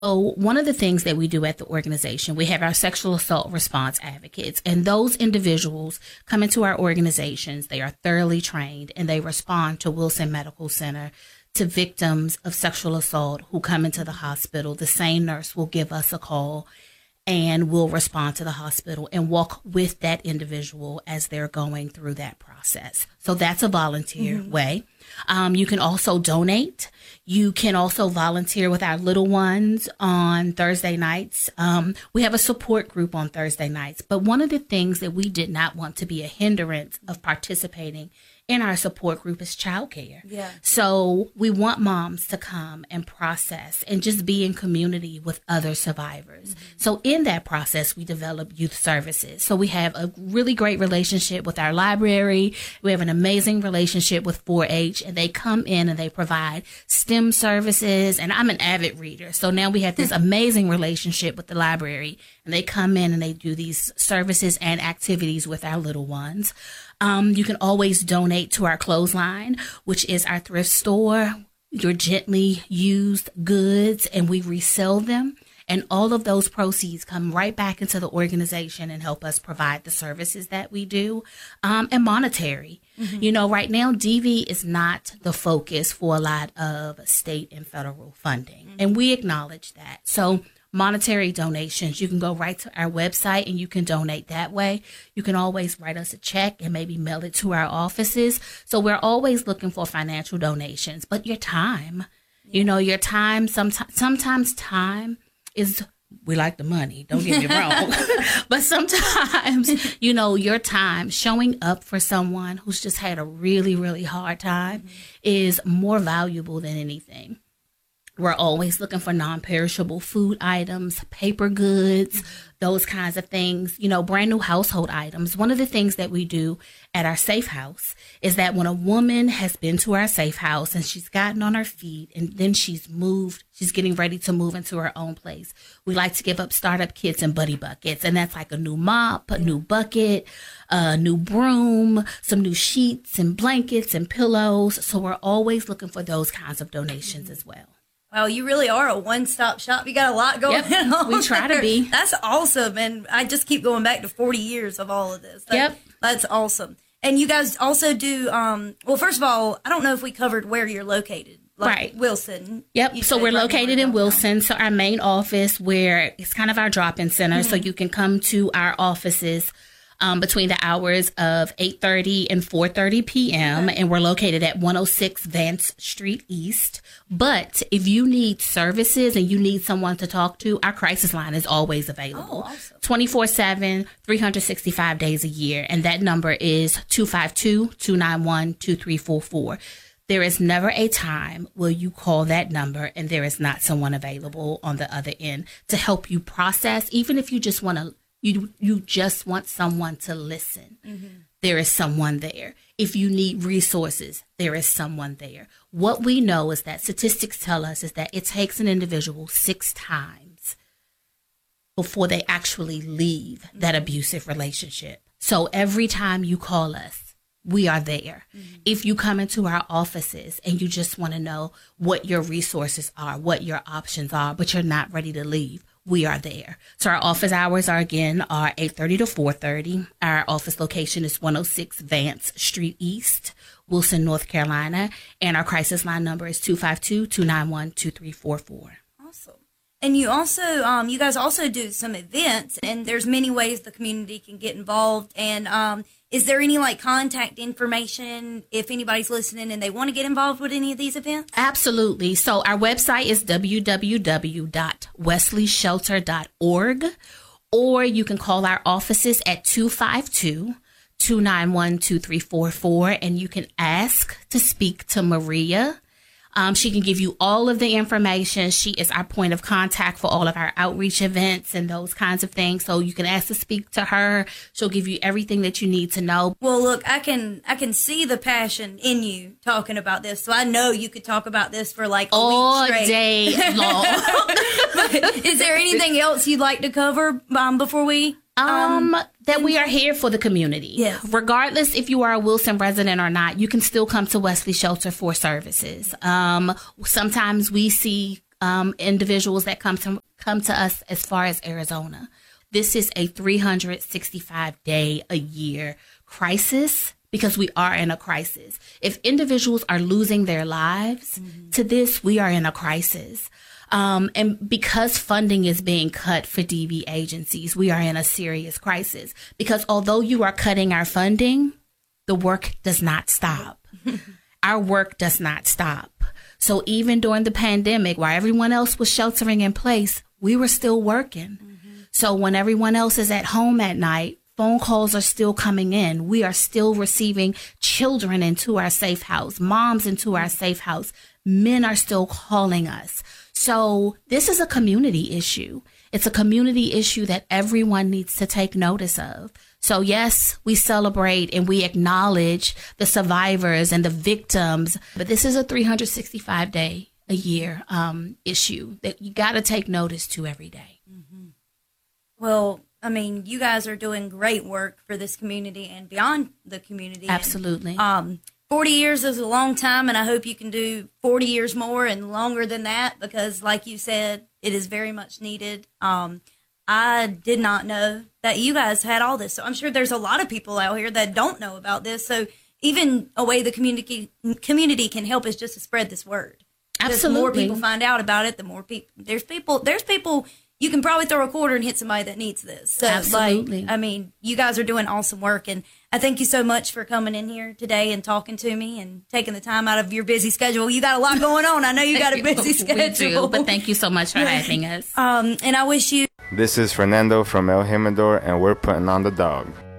So one of the things that we do at the organization, we have our sexual assault response advocates, and those individuals come into our organizations. They are thoroughly trained and they respond to Wilson Medical Center to victims of sexual assault who come into the hospital. The same nurse will give us a call and will respond to the hospital and walk with that individual as they're going through that process. So that's a volunteer way. You can also donate. You can also volunteer with our little ones on Thursday nights. We have a support group on Thursday nights. But one of the things that we did not want to be a hindrance of participating in our support group is childcare. Yeah. So we want moms to come and process and just be in community with other survivors. So in that process, we develop youth services. So we have a really great relationship with our library. We have an amazing relationship with 4-H, and they come in and they provide STEM services. And I'm an avid reader. So now we have this amazing relationship with the library, and they come in and they do these services and activities with our little ones. You can always donate to our clothesline, which is our thrift store, your gently used goods, and we resell them. And all of those proceeds come right back into the organization and help us provide the services that we do, and monetary. You know, right now, DV is not the focus for a lot of state and federal funding, and we acknowledge that. So monetary donations, you can go right to our website and you can donate that way. You can always write us a check and maybe mail it to our offices. So we're always looking for financial donations. But your time, you know, your time, sometimes time is, we like the money, don't get me wrong. But sometimes, you know, your time showing up for someone who's just had a really, really hard time is more valuable than anything. We're always looking for non-perishable food items, paper goods, those kinds of things, you know, brand new household items. One of the things that we do at our safe house is that when a woman has been to our safe house and she's gotten on her feet and then she's getting ready to move into her own place, we like to give up startup kits and buddy buckets. And that's like a new mop, a new bucket, a new broom, some new sheets and blankets and pillows. So we're always looking for those kinds of donations as well. Wow, you really are a one-stop shop. You got a lot going on. We try to be. That's awesome. And I just keep going back to 40 years of all of this. Yep. That's awesome. And you guys also do, well, first of all, I don't know if we covered where you're located. Like right. Wilson. Yep. So we're located in Wilson. So our main office, where it's kind of our drop-in center. So you can come to our offices between the hours of 8:30 and 4:30 p.m. And we're located at 106 Vance Street East. But if you need services and you need someone to talk to, our crisis line is always available. Oh, awesome. 24/7, 365 days a year. And that number is 252-291-2344. There is never a time where you call that number and there is not someone available on the other end to help you process, even if you just want to. You just want someone to listen. There is someone there. If you need resources, there is someone there. What we know is that statistics tell us is that it takes an individual 6 times before they actually leave that abusive relationship. So every time you call us, we are there. If you come into our offices and you just want to know what your resources are, what your options are, but you're not ready to leave, we are there. So our office hours are 8:30 to 4:30. Our office location is 106 Vance Street East, Wilson, North Carolina. And our crisis line number is 252-291-2344. Awesome. And you also, you guys also do some events, and there's many ways the community can get involved. And is there any like contact information if anybody's listening and they want to get involved with any of these events? Absolutely. So our website is www.wesleyshelter.org, or you can call our offices at 252-291-2344, and you can ask to speak to Maria. She can give you all of the information. She is our point of contact for all of our outreach events and those kinds of things. So you can ask to speak to her. She'll give you everything that you need to know. Well, look, I can see the passion in you talking about this. So I know you could talk about this for like all week straight. Day long. But is there anything else you'd like to cover before we? That we are here for the community. Yes. Regardless if you are a Wilson resident or not, you can still come to Wesley Shelter for services. Sometimes we see individuals that come to us as far as Arizona. This is a 365-day-a-year crisis because we are in a crisis. If individuals are losing their lives to this, we are in a crisis. And because funding is being cut for DV agencies, we are in a serious crisis. Because although you are cutting our funding, the work does not stop. Our work does not stop. So even during the pandemic, while everyone else was sheltering in place, we were still working. So when everyone else is at home at night, phone calls are still coming in. We are still receiving children into our safe house, moms into our safe house. Men are still calling us. So this is a community issue. It's a community issue that everyone needs to take notice of. So yes, we celebrate and we acknowledge the survivors and the victims, but this is a 365-day-a-year issue that you got to take notice to every day. Well, I mean, you guys are doing great work for this community and beyond the community. Absolutely. And, 40 years is a long time, and I hope you can do 40 years more and longer than that because, like you said, it is very much needed. I did not know that you guys had all this. So I'm sure there's a lot of people out here that don't know about this. So even a way the community can help is just to spread this word. Absolutely. The more people find out about it, the more people. There's people. You can probably throw a quarter and hit somebody that needs this. So, Absolutely. I mean, you guys are doing awesome work, and I thank you so much for coming in here today and talking to me and taking the time out of your busy schedule. You got a lot going on. I know you got a busy schedule. We do, but thank you so much for having us. And I wish you. This is Fernando from El Jimador, and we're putting on the dog.